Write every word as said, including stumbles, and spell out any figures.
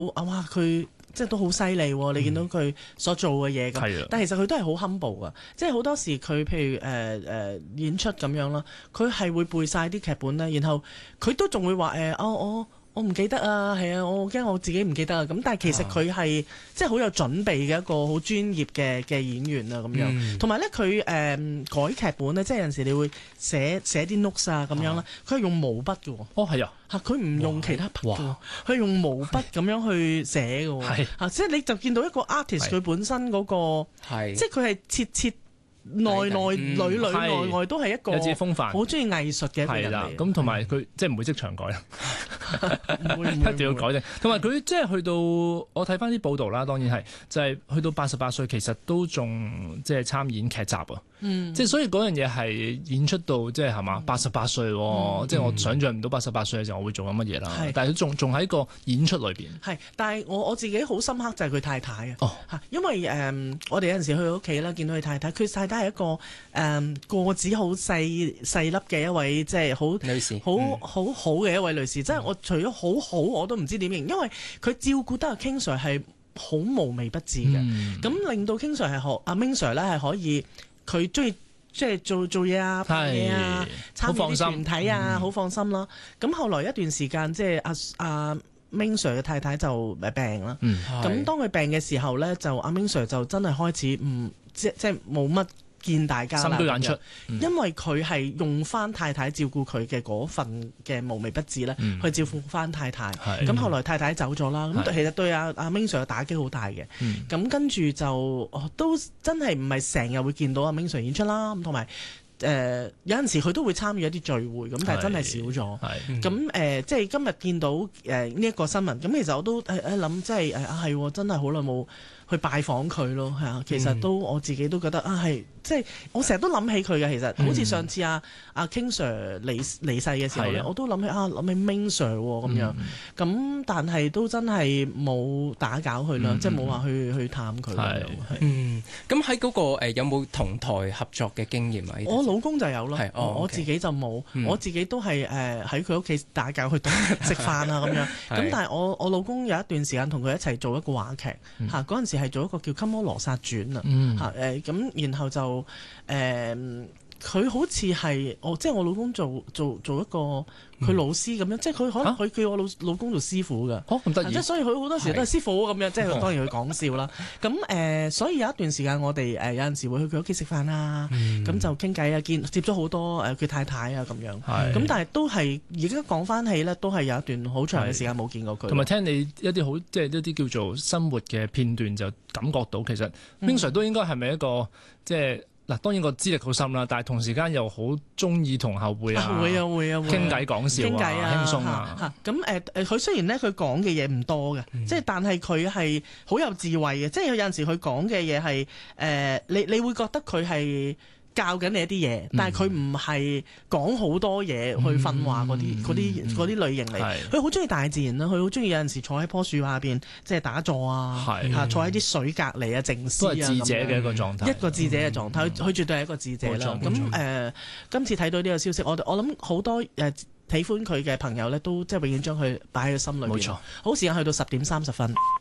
哇佢。即係都好犀利喎！你見到佢所做嘅嘢咁， 嗯、 但係其實佢都係好 humble 噶。即係好多時佢譬如誒誒、呃呃、演出咁樣啦，佢係會背晒啲劇本咧，然後佢都仲會話誒、呃、哦我我唔記得啊，係啊，我驚我自己唔記得啊。咁但係其實佢係、啊、即係好有準備嘅一個好專業嘅嘅演員啊咁樣。同埋咧佢誒改劇本咧，即係有陣時你會寫寫啲 notes 啊咁樣啦，佢係、啊、用毛筆嘅喎。 哦，係啊。 嚇佢唔用其他筆嘅，佢用毛筆咁樣去寫嘅，嚇即係你就見到一個 artist 佢本身嗰、那個，即係佢係切切內內裏裏外外都係一個有自己風範，好中意藝術嘅一個人嚟。 咁同埋佢即係唔會即場改啦， 唔會一定要改啫。同埋佢即係去到我睇翻啲報道啦，當然係就係、是、去到八十八歲，其實都仲即係參演劇集啊。嗯，即係所以嗰樣嘢係演出到即係係嘛八十八歲，嗯、即係我想象唔到八十八歲嘅時候我會做緊乜嘢啦。但係佢仲仲喺個演出裏邊。係，但係我我自己好深刻就係佢太太啊。哦，因為誒、呃、我哋有陣時去佢屋企啦，見到佢太太，佢太太係一個誒、呃、個子好細細粒嘅一位，即係好女士，好、嗯、好好嘅一位女士。即係、嗯、我除咗好好，我都唔知點形容，因為佢照顧得阿 King Sir 係好無微不至嘅。咁、嗯、令到 King Sir 係學阿 Ming Sir 咧係可以。佢中意即係做做嘢啊、拍嘢啊、參與啲團體啊，好放心啦。咁、嗯、後來一段時間，即係阿阿 Ming Sir 嘅太太就病啦。咁、嗯、當佢病嘅時候咧，就阿 Ming Sir 就真係開始唔即即係冇乜見大家啦。心都出，嗯、因為佢係用翻太太照顧佢嘅嗰份嘅無微不至咧，嗯、去照顧翻太太。咁、嗯、後來太太走咗啦，咁、嗯、其實對阿阿 Ming Sir 嘅打擊好大嘅。咁、嗯、跟住就、哦、都真係唔係成日會見到阿 Ming Sir 演出啦。咁同埋誒有陣時佢都會參與一啲聚會，咁但係真係少咗。咁誒、呃、即係今日見到誒呢一個新聞，咁其實我都誒誒諗，即係誒啊係真係好耐冇去拜訪佢咯，係啊，其實都我自己都覺得啊係，即係我成日都諗起佢嘅，其實好似上次阿阿 King Sir 離離世嘅時候咧，我都諗起啊諗起 Ming Sir 咁樣，咁但係都真係冇打攪佢啦，即係冇話去去探佢。係， 嗯，咁喺嗰個誒有冇同台合作嘅經驗啊？ 我老公就有咯，我自己就冇，我自己都係誒喺佢屋企打攪去食飯啊咁樣，咁但係我我老公有一段時間同佢一齊做一個話劇嚇，嗰陣時係做一個叫《金摩羅薩傳》啊，嚇誒咁，然後就誒佢、呃、好似係我即係我老公做做做一個佢老師咁樣，嗯、即係佢可能佢叫我老老公做師傅㗎，哦咁得意，即係所以佢好多時都係師傅咁樣，是即係當然佢講笑啦。咁誒、呃，所以有一段時間我哋誒有陣時會去佢屋企食飯啊，咁、嗯、就傾偈啊，見接咗好多誒佢太太啊咁樣，咁是但係都係而家講翻起咧，都係有一段好長嘅時間冇見過佢。同埋聽你一啲好即係一啲叫做生活嘅片段，就感覺到其實 Ming Sir 都應該係咪一個即係。嗱，當然個資歷好深啦，但係同時間又好中意同後輩啊，會啊會啊，傾偈講笑啊，傾偈啊，輕鬆啊。咁誒誒，佢、呃、雖然咧佢講嘅嘢唔多嘅，即係、嗯、但係佢係好有智慧嘅，即係有陣時佢講嘅嘢係誒，你你會覺得佢係教緊你一啲嘢，但係佢唔係講好多嘢去訓話嗰啲嗰啲嗰啲類型嚟。佢好中意大自然啦，佢好中意有陣時坐喺棵樹下邊，即係打坐啊，嚇坐喺啲水隔離啊，靜思啊，都係智者嘅一個狀態，一個智者嘅狀態。佢佢絕對係一個智者啦。咁誒，今次睇到呢個消息，我我諗好多誒喜歡佢嘅朋友咧，都即係永遠將佢擺喺個心裏邊。冇錯，好，時間去到十點三十分。